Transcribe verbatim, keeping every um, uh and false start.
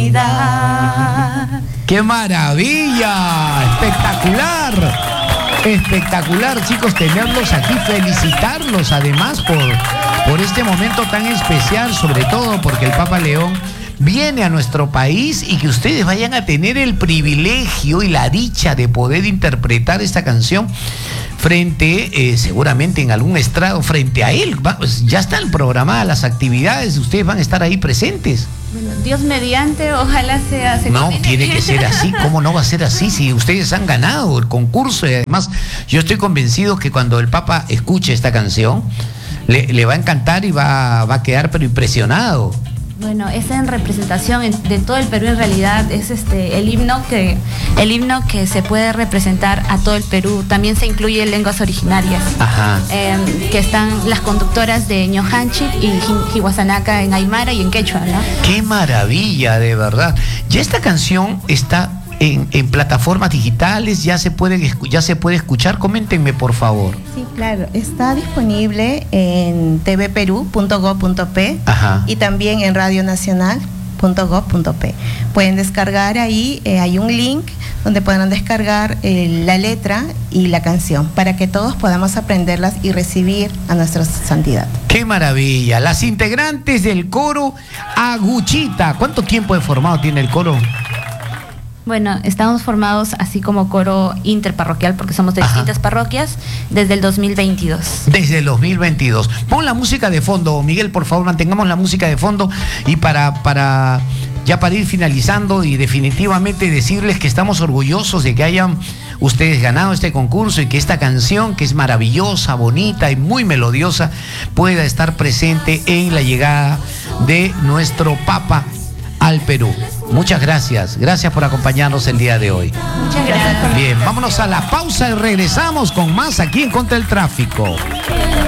eternidad. ¡Qué maravilla! ¡Espectacular! Espectacular, chicos, tenerlos aquí, felicitarlos además por, por este momento tan especial, sobre todo porque el Papa León viene a nuestro país y que ustedes vayan a tener el privilegio y la dicha de poder interpretar esta canción frente, eh, seguramente en algún estrado, frente a él. Va, pues ya están programadas las actividades, ustedes van a estar ahí presentes. Bueno, Dios mediante, ojalá sea... Se no, combine. Tiene que ser así. ¿Cómo no va a ser así si ustedes han ganado el concurso? Y además, yo estoy convencido que cuando el Papa escuche esta canción, le, le va a encantar y va, va a quedar pero impresionado. Bueno, es en representación de todo el Perú, en realidad es este el himno que el himno que se puede representar a todo el Perú. También se incluye lenguas originarias. Ajá. Eh, que están las conductoras de Ñojanchik y Hiwasanaka en Aymara y en Quechua, ¿no? ¡Qué maravilla, de verdad! Ya esta canción está en, en plataformas digitales, ya se puede ya se puede escuchar. Coméntenme, por favor. Sí, claro, está disponible en te ve perú punto gob punto pe y también en radio nacional punto gob punto pe. Pueden descargar ahí, eh, hay un link donde podrán descargar eh, la letra y la canción para que todos podamos aprenderlas y recibir a nuestra santidad. ¡Qué maravilla! Las integrantes del coro Aguchita. ¿Cuánto tiempo de formado tiene el coro? Bueno, estamos formados así como coro interparroquial porque somos de Ajá. distintas parroquias desde el dos mil veintidós. Desde el dos mil veintidós. Pon la música de fondo, Miguel, por favor, mantengamos la música de fondo y para, para ya para ir finalizando y definitivamente decirles que estamos orgullosos de que hayan ustedes ganado este concurso y que esta canción, que es maravillosa, bonita y muy melodiosa, pueda estar presente en la llegada de nuestro Papa al Perú. Muchas gracias, gracias por acompañarnos el día de hoy. Muchas gracias. Bien, vámonos a la pausa y regresamos con más aquí en Contra el Tráfico.